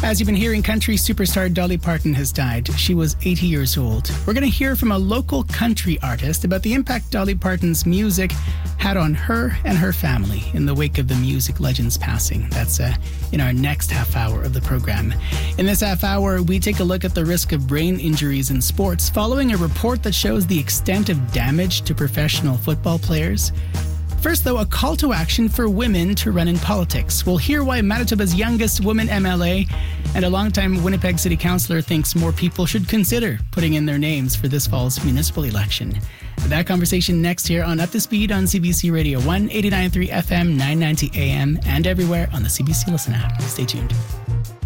As you've been hearing, country superstar Dolly Parton has died. She was 80 years old. We're going to hear from a local country artist about the impact Dolly Parton's music had on her and her family in the wake of the music legend's passing. That's in our next half hour of the program. In this half hour, we take a look at the risk of brain injuries in sports following a report that shows the extent of damage to professional football players. First, though, a call to action for women to run in politics. We'll hear why Manitoba's youngest woman MLA and a longtime Winnipeg City Councillor thinks more people should consider putting in their names for this fall's municipal election. That conversation next here on Up to Speed on CBC Radio 189.3 FM, 990 AM, and everywhere on the CBC Listen app. Stay tuned.